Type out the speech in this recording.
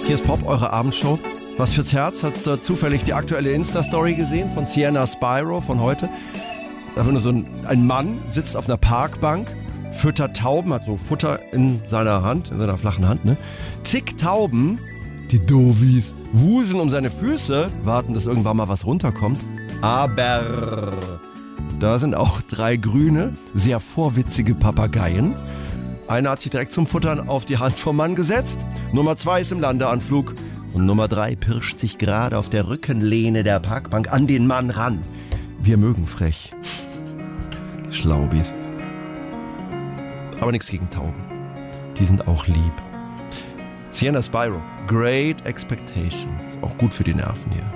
Hier ist Pop, eure Abendshow. Was fürs Herz hat zufällig die aktuelle Insta-Story gesehen von Sienna Spyro von heute. Einfach nur so ein Mann sitzt auf einer Parkbank, füttert Tauben, hat so Futter in seiner Hand, in seiner flachen Hand, ne? Zig Tauben, die Dovis, wuseln um seine Füße, warten, dass irgendwann mal was runterkommt. Aber da sind auch 3 grüne, sehr vorwitzige Papageien. Einer hat sich direkt zum Futtern auf die Hand vom Mann gesetzt. Nummer 2 ist im Landeanflug. Und Nummer 3 pirscht sich gerade auf der Rückenlehne der Parkbank an den Mann ran. Wir mögen frech. Schlaubis. Aber nichts gegen Tauben. Die sind auch lieb. Sienna Spyro, Great Expectations. Auch gut für die Nerven hier.